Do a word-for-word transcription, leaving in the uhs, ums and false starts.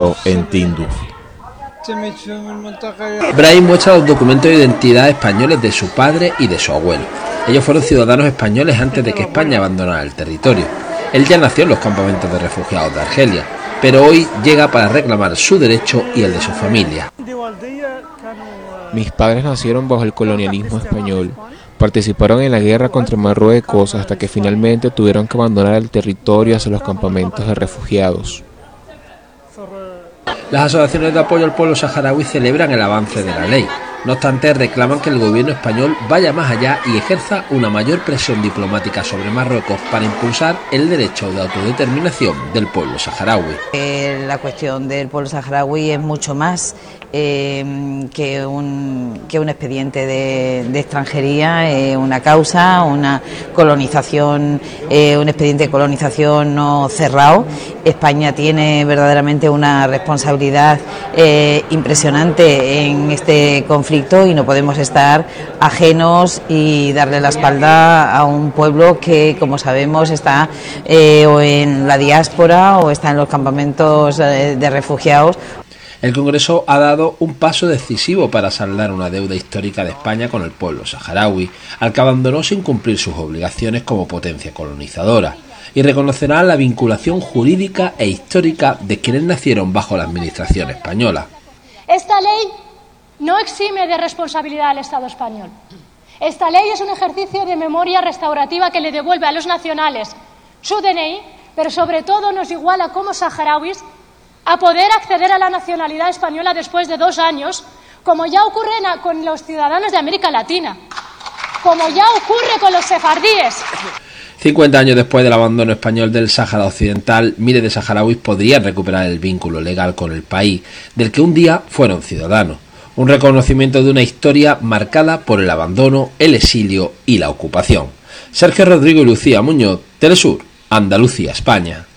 histórico en Tinduf. Brahim muestra los documentos de identidad españoles de su padre y de su abuelo. Ellos fueron ciudadanos españoles antes de que España abandonara el territorio. Él ya nació en los campamentos de refugiados de Argelia, pero hoy llega para reclamar su derecho y el de su familia. Mis padres nacieron bajo el colonialismo español. Participaron en la guerra contra Marruecos hasta que finalmente tuvieron que abandonar el territorio hacia los campamentos de refugiados. Las asociaciones de apoyo al pueblo saharaui celebran el avance de la ley. No obstante, reclaman que el gobierno español vaya más allá y ejerza una mayor presión diplomática sobre Marruecos para impulsar el derecho de autodeterminación del pueblo saharaui. Eh, la cuestión del pueblo saharaui es mucho más eh, que, un, que un expediente de, de extranjería, eh, una causa, una colonización, eh, un expediente de colonización no cerrado. España tiene verdaderamente una responsabilidad eh, impresionante en este conflicto y no podemos estar ajenos y darle la espalda a un pueblo que, como sabemos, está eh, o en la diáspora o está en los campamentos eh, de refugiados. El Congreso ha dado un paso decisivo para saldar una deuda histórica de España con el pueblo saharaui, al que abandonó sin cumplir sus obligaciones como potencia colonizadora, y reconocerá la vinculación jurídica e histórica de quienes nacieron bajo la administración española. Esta ley no exime de responsabilidad al Estado español. Esta ley es un ejercicio de memoria restaurativa que le devuelve a los nacionales su D N I, pero sobre todo nos iguala como saharauis a poder acceder a la nacionalidad española después de dos años, como ya ocurre con los ciudadanos de América Latina, como ya ocurre con los sefardíes. cincuenta años después del abandono español del Sáhara Occidental, miles de saharauis podrían recuperar el vínculo legal con el país, del que un día fueron ciudadanos. Un reconocimiento de una historia marcada por el abandono, el exilio y la ocupación. Sergio Rodrigo y Lucía Muñoz, Telesur, Andalucía, España.